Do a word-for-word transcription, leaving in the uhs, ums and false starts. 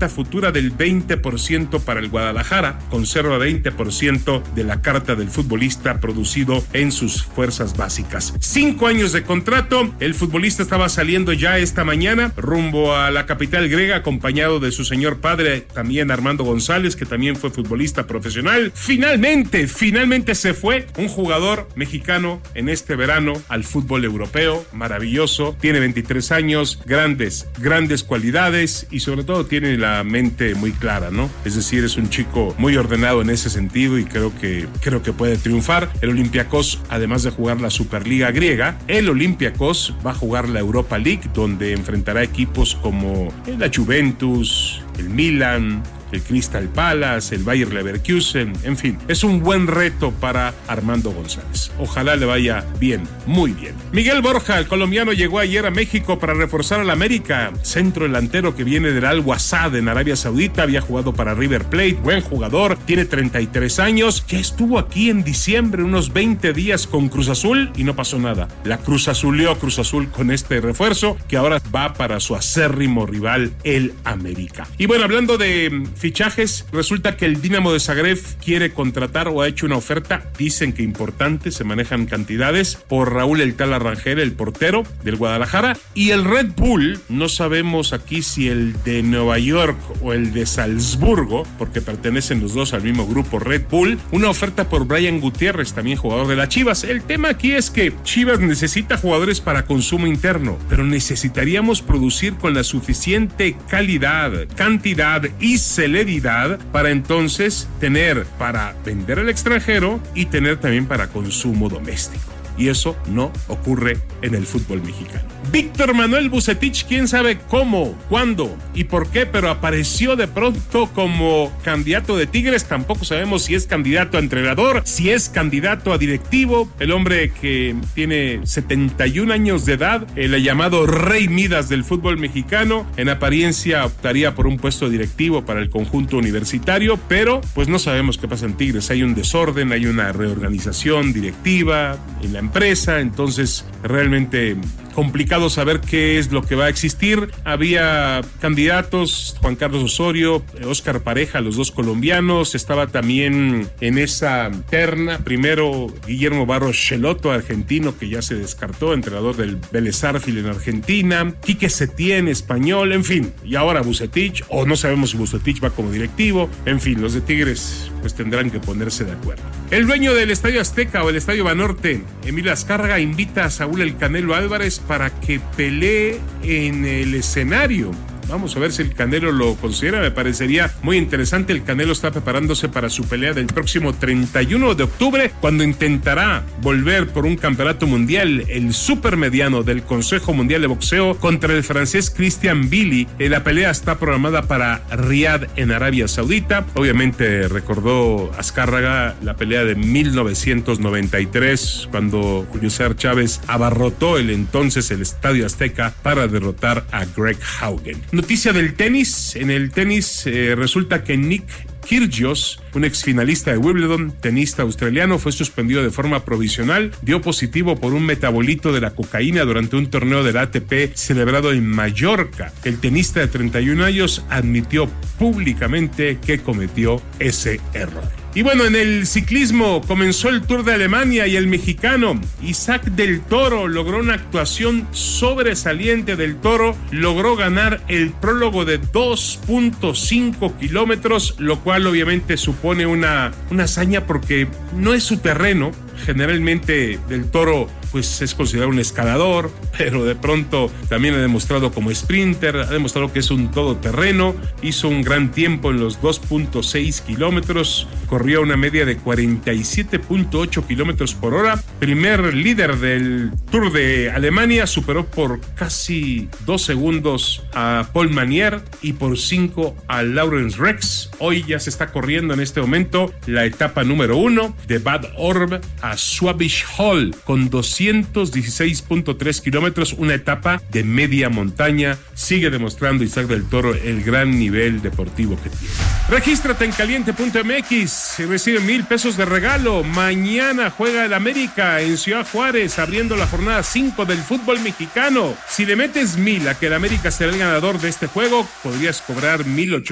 venta futura del veinte por ciento para el Guadalajara, conserva veinte por ciento de la carta del futbolista producido en sus fuerzas básicas. Cinco años de contrato, el futbolista estaba saliendo ya esta mañana rumbo a la capital griega acompañado de su señor padre, también Armando González, que también fue futbolista profesional. Finalmente, finalmente se fue un jugador mexicano en este verano al fútbol europeo, maravilloso, tiene veintitrés años, grandes, grandes cualidades y sobre todo tiene la mente muy clara, ¿no? Es decir, es un chico muy ordenado en ese sentido y creo que, creo que puede triunfar. El Olympiacos, además de jugar la Superliga griega, el Olympiacos va a jugar la Europa League, donde enfrentará equipos como la Juventus, el Milan, el Crystal Palace, el Bayer Leverkusen, en fin, es un buen reto para Armando González. Ojalá le vaya bien, muy bien. Miguel Borja, el colombiano, llegó ayer a México para reforzar al América, centro delantero que viene del Al Wassad en Arabia Saudita, había jugado para River Plate, buen jugador, tiene treinta y tres años, ya estuvo aquí en diciembre unos veinte días con Cruz Azul y no pasó nada. La Cruz Azuleó Cruz Azul con este refuerzo que ahora va para su acérrimo rival, el América. Y bueno, hablando de fichajes, resulta que el Dinamo de Zagreb quiere contratar o ha hecho una oferta, dicen que importante, se manejan cantidades, por Raúl El Tala Rangel, el portero del Guadalajara, y el Red Bull, no sabemos aquí si el de Nueva York o el de Salzburgo, porque pertenecen los dos al mismo grupo Red Bull, una oferta por Brian Gutiérrez, también jugador de las Chivas. El tema aquí es que Chivas necesita jugadores para consumo interno, pero necesitaríamos producir con la suficiente calidad, cantidad y celeridad para entonces tener para vender al extranjero y tener también para consumo doméstico. Y eso no ocurre en el fútbol mexicano. Víctor Manuel Vucetich, quién sabe cómo, cuándo y por qué, pero apareció de pronto como candidato de Tigres. Tampoco sabemos si es candidato a entrenador, si es candidato a directivo. El hombre que tiene setenta y un años de edad, el llamado Rey Midas del fútbol mexicano, en apariencia optaría por un puesto directivo para el conjunto universitario, pero pues no sabemos qué pasa en Tigres. Hay un desorden, hay una reorganización directiva en la empresa, entonces realmente complicado saber qué es lo que va a existir. Había candidatos, Juan Carlos Osorio, Óscar Pareja, los dos colombianos, estaba también en esa terna, primero Guillermo Barros Schelotto, argentino, que ya se descartó, entrenador del Vélez Sarsfield en Argentina, Quique Setién, español, en fin, y ahora Vucetich, o no sabemos si Vucetich va como directivo, en fin, los de Tigres pues tendrán que ponerse de acuerdo. El dueño del Estadio Azteca o el Estadio Banorte, Emilio Azcárraga, invita a Saúl El Canelo Álvarez para que pelee en el escenario. Vamos a ver si el Canelo lo considera, me parecería muy interesante. El Canelo está preparándose para su pelea del próximo treinta y uno de octubre, cuando intentará volver por un campeonato mundial, el supermediano del Consejo Mundial de Boxeo, contra el francés Christian Billy. La pelea está programada para Riad en Arabia Saudita. Obviamente recordó Azcárraga la pelea de mil novecientos noventa y tres, cuando Julio César Chávez abarrotó el entonces el Estadio Azteca para derrotar a Greg Haugen. Noticia del tenis. En el tenis eh, resulta que Nick Kyrgios, un exfinalista de Wimbledon, tenista australiano, fue suspendido de forma provisional. Dio positivo por un metabolito de la cocaína durante un torneo del A T P celebrado en Mallorca. El tenista de treinta y un años admitió públicamente que cometió ese error. Y bueno, en el ciclismo comenzó el Tour de Alemania y el mexicano Isaac del Toro logró una actuación sobresaliente. Del Toro logró ganar el prólogo de dos punto cinco kilómetros, lo cual obviamente supone una, una hazaña porque no es su terreno. Generalmente Del Toro pues es considerado un escalador, pero de pronto también ha demostrado como sprinter, ha demostrado que es un todoterreno, hizo un gran tiempo en los dos punto seis kilómetros, corrió una media de cuarenta y siete punto ocho kilómetros por hora, primer líder del Tour de Alemania, superó por casi dos segundos a Paul Manier y por cinco a Lawrence Rex. Hoy ya se está corriendo en este momento la etapa número uno de Bad Orb a Schwäbisch Hall con doscientos dieciséis punto tres kilómetros, una etapa de media montaña. Sigue demostrando Isaac del Toro el gran nivel deportivo que tiene. Regístrate en caliente punto m x y recibe mil pesos de regalo. Mañana juega el América en Ciudad Juárez, abriendo la jornada cinco del fútbol mexicano. Si le metes mil a que el América será el ganador de este juego, podrías cobrar mil ochocientos